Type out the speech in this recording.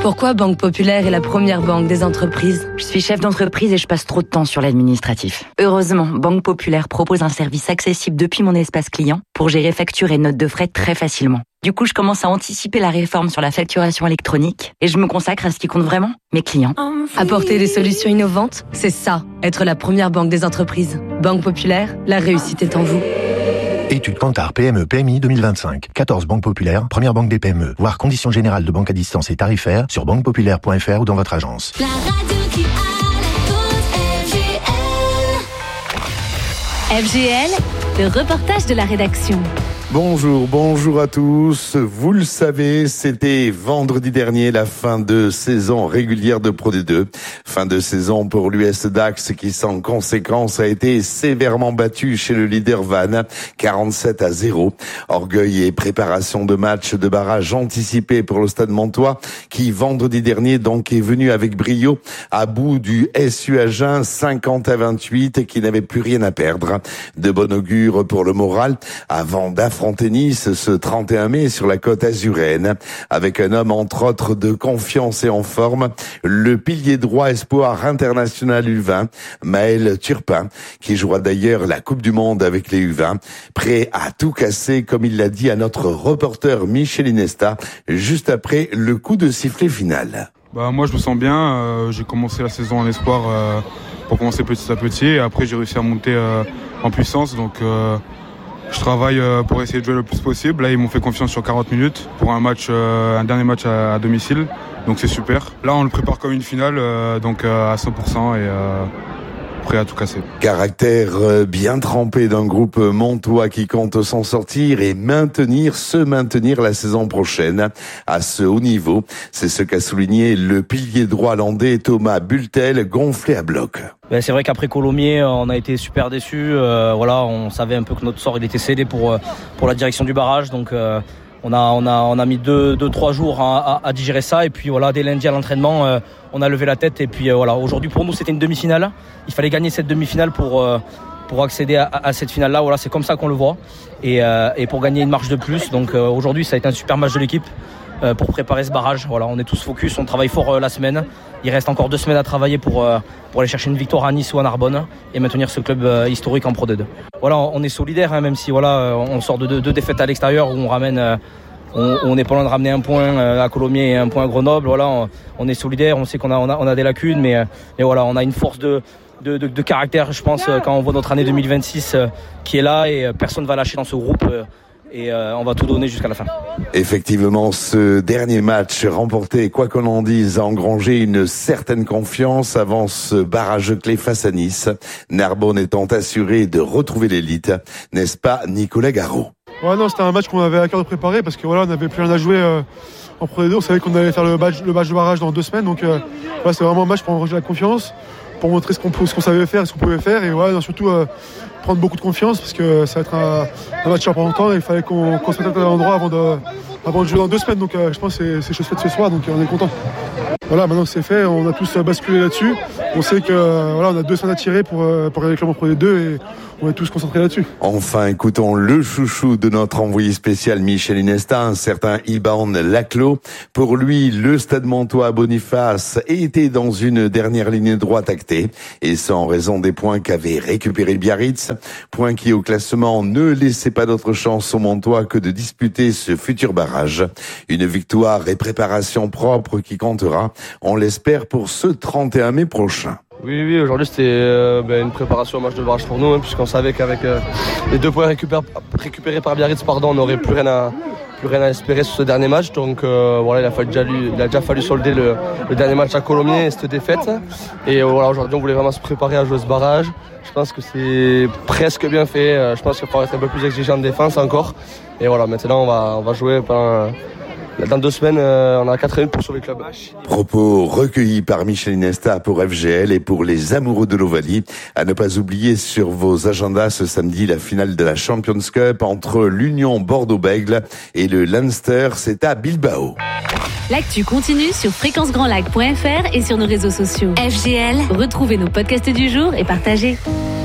Pourquoi Banque Populaire est la première banque des entreprises? Je suis chef d'entreprise et je passe trop de temps sur l'administratif. Heureusement, Banque Populaire propose un service accessible depuis mon espace client pour gérer factures et notes de frais très facilement. Du coup, je commence à anticiper la réforme sur la facturation électronique et je me consacre à ce qui compte vraiment, mes clients. Apporter des solutions innovantes, c'est ça, être la première banque des entreprises. Banque Populaire, la réussite est en vous. Étude Kantar PME PMI 2025. 14 banques populaires, première banque des PME. Voir conditions générales de banque à distance et tarifaires sur banquepopulaire.fr ou dans votre agence. La radio qui a la FGL, le reportage de la rédaction. Bonjour à tous. Vous le savez, c'était vendredi dernier la fin de saison régulière de Pro D2. Fin de saison pour l'US Dax qui, sans conséquence, a été sévèrement battu chez le leader Vannes, 47-0. Orgueil et préparation de match de barrage anticipé pour le Stade Montois qui, vendredi dernier, donc, est venu avec brio à bout du SU Agen 50-28 et qui n'avait plus rien à perdre. De bon augure pour le moral avant d'affronter Nice ce 31 mai sur la côte azuréenne, avec un homme entre autres de confiance et en forme, le pilier droit espoir international U20, Maël Turpin, qui jouera d'ailleurs la Coupe du Monde avec les U20, prêt à tout casser, comme il l'a dit à notre reporter Michel Inesta, juste après le coup de sifflet final. Moi je me sens bien, j'ai commencé la saison en espoir pour commencer petit à petit, et après j'ai réussi à monter en puissance, donc je travaille pour essayer de jouer le plus possible. Là, ils m'ont fait confiance sur 40 minutes pour un dernier match à domicile. Donc c'est super. Là, on le prépare comme une finale, donc à 100% et prêt à tout casser. Caractère bien trempé d'un groupe montois qui compte s'en sortir et se maintenir la saison prochaine à ce haut niveau. C'est ce qu'a souligné le pilier droit landais Thomas Bultel, gonflé à bloc. C'est vrai qu'après Colomiers, on a été super déçus. On savait un peu que notre sort il était scellé pour la direction du barrage. Donc on a mis 2-3 jours à digérer ça. Et puis dès lundi à l'entraînement, on a levé la tête. Et puis aujourd'hui pour nous c'était une demi-finale. Il fallait gagner cette demi-finale pour accéder à cette finale-là. C'est comme ça qu'on le voit. Et pour gagner une marche de plus. Donc aujourd'hui ça a été un super match de l'équipe pour préparer ce barrage. On est tous focus, on travaille fort la semaine. Il reste encore 2 semaines à travailler pour aller chercher une victoire à Nice ou à Narbonne et maintenir ce club historique en Pro D2. On est solidaire, même si on sort de 2 défaites à l'extérieur où on n'est pas loin de ramener un point à Colomiers et un point à Grenoble. On est solidaire, on sait qu'on a des lacunes, mais on a une force de caractère, je pense, quand on voit notre année 2026 qui est là, et personne ne va lâcher dans ce groupe. Et on va tout donner jusqu'à la fin. Effectivement, ce dernier match remporté, quoi qu'on en dise, a engrangé une certaine confiance avant ce barrage clé face à Nice. Narbonne étant assuré de retrouver l'élite, n'est-ce pas Nicolas Garot? C'était un match qu'on avait à cœur de préparer parce que on n'avait plus rien à jouer en Pro D2. On savait qu'on allait faire le match de barrage dans 2 semaines, donc c'est vraiment un match pour engranger la confiance, pour montrer ce qu'on savait faire et ce qu'on pouvait faire, et surtout prendre beaucoup de confiance parce que ça va être un match important et il fallait qu'on se mette à l'endroit avant de jouer dans 2 semaines. Donc je pense que c'est chose faite ce soir, donc on est content. Maintenant que c'est fait, on a tous basculé là-dessus. On sait que on a 2 semaines à tirer pour gagner le club en Pro D2 et on est tous concentrés là-dessus. Enfin, écoutons le chouchou de notre envoyé spécial Michel Inesta, un certain Iban Laclos. Pour lui, le Stade Montois Boniface était dans une dernière ligne droite actée, et ça en raison des points qu'avait récupéré le Biarritz, points qui au classement ne laissaient pas d'autre chance aux Montois que de disputer ce futur barrage. Une victoire et préparation propre qui comptera, on l'espère, pour ce 31 mai prochain. Oui, aujourd'hui c'était une préparation au match de barrage pour nous, puisqu'on savait qu'avec les 2 points récupérés par Biarritz, on n'aurait plus rien à espérer sur ce dernier match. Donc il a déjà fallu solder le dernier match à Colomiers et cette défaite. Et aujourd'hui on voulait vraiment se préparer à jouer ce barrage. Je pense que c'est presque bien fait. Je pense qu'il faut être un peu plus exigeant de défense encore. Et maintenant on va jouer dans 2 semaines, on a 4 minutes pour sauver le club. Propos recueillis par Michel Inesta pour FGL et pour les amoureux de l'Ovalie. À ne pas oublier sur vos agendas ce samedi la finale de la Champions Cup entre l'Union Bordeaux-Bègles et le Leinster. C'est à Bilbao. L'actu continue sur fréquencegrandlac.fr et sur nos réseaux sociaux. FGL, retrouvez nos podcasts du jour et partagez.